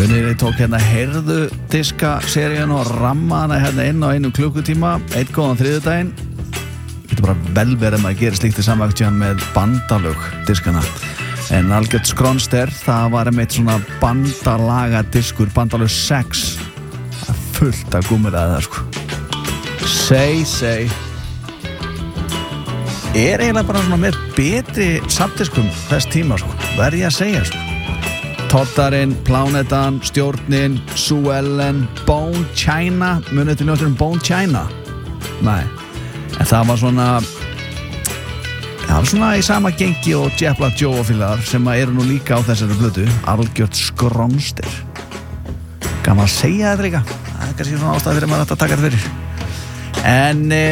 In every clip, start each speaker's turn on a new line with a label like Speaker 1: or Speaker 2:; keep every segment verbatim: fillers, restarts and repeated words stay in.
Speaker 1: Munið ég tók hérna heyrðu diska seríun og ramma hana hérna inn á einu klukkutíma, eitt góðan þriðjudaginn. Getur bara vel verið að maður gerir slíkt í samvægtjan með bandalög diskana. En algjört skronster, það var einmitt svona bandalaga diskur, bandalög sex. Það er fullt af gúmmulaði það sko. Sei, sei. Er eiginlega bara svona með betri safndiskum þess tíma sko, verð ég að segja sko. Toddarinn, Plánetan, Stjórnin, Sue Ellen, Bone China, munið til njótturinn Bone China? Nei, en það var svona, það var svona í sama gengi og Jet Black Joe og félagar sem eru nú líka á þessari blötu, algjört skrónstir. Gaman að segja þetta líka, það er kannski svona ástæði fyrir maður að taka þetta fyrir. En e,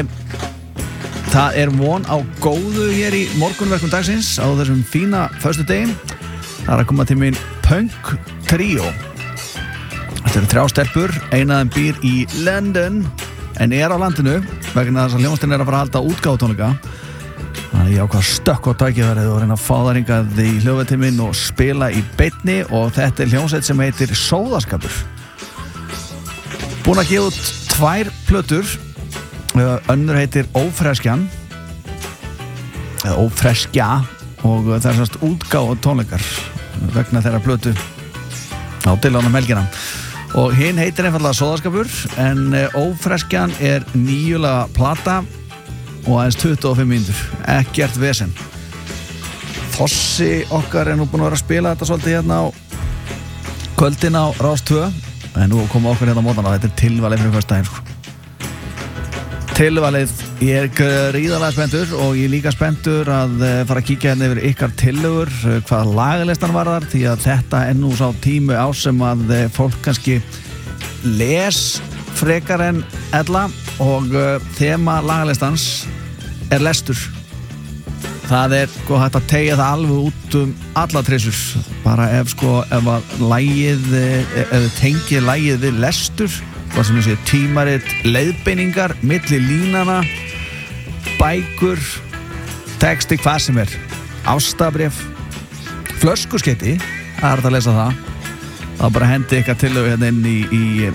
Speaker 1: það er von á góðu hér í morgunverkum dagsins á þessum fína föstudegi. Það er að koma til mín Punk Trio. Þetta eru þrjá stelpur, eina af þeim býr í London en er á landinu vegna þess að hljómsveitin er að fara að halda útgáfutónleika. Þannig að ég ákvað stökk á tækifærið og reyna að fá það hingað í hljóðveitinn minn og spila í beinni og þetta er hljómsveit sem heitir Sóðaskapur. Búin að gefa út tvær plötur, önnur heitir Ófreskjan eða Ófreskja og það er sérst útgáfutónleikar vegna þeirra plötu á Dillánum helgina og hinn heitir einfallega Sóðaskapur en Ófreskjan er níulega plata og aðeins tuttugu og fimm mínútur, ekkert vesen. Þossi okkar er nú búin að vera að spila þetta svolítið hérna á kvöldin á Rás tvö en nú koma okkur hérna á mótana, þetta er tilvalið fyrir föstudaginn sko. Tilvalið, ég er gríðarlega spenntur og ég er líka spenntur að fara að kíkja hérna yfir ykkar tillögur hvað lagalistan varðar því að þetta er nú sá tími á sem að fólk kannski les frekar en ella og þema lagalistans er lestur. Það er sko hægt að teygja það alveg út um alla trissur bara ef sko ef að lagið ef tengið lagið við lestur hvað sem ég sé, tímarit, leiðbeiningar, milli línana, bækur, texti, hvað sem er, ástabrif, flöskuskeyti, það er að lesa það, þá bara hendi ykkar tillögu hérna inn í, í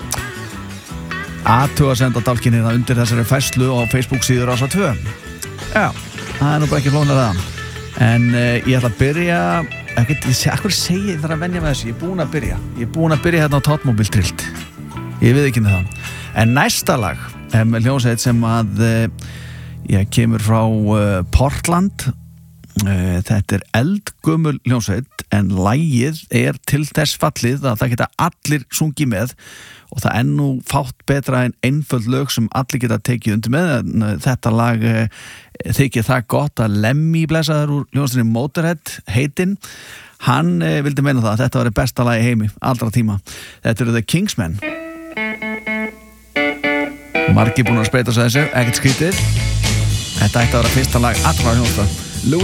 Speaker 1: athugasenda dálkinni það undir þessari færslu á Facebook síður Rásar tvö. Já, það er nú bara ekki flóknar það. En uh, ég ætla að byrja, ekkert, ég seg, akkur segi ég þarf að venja með þessu, ég er búin að byrja, ég er búin að byrja hérna á Totmobil trillt. Ég við ekki með það. En næsta lag er með hljómsveit sem að ég kemur frá uh, Portland. Uh, þetta er eldgömul hljómsveit en lagið er til þess fallið að það geta allir sungið með og það er nú fátt betra en einföld lög sem allir geta tekið undir með. En, uh, þetta lag uh, þykir það gott að Lemmy blessaður úr hljómsveitinni Motorhead heitinn. Hann uh, vildi meina það að þetta var það besta lag í heimi allra tíma. Þetta eru The Kingsmen. Margir búin að spreita sig þessu, ekkert skrítið. Þetta ætti að vera fyrsta lag allra hljómsveita.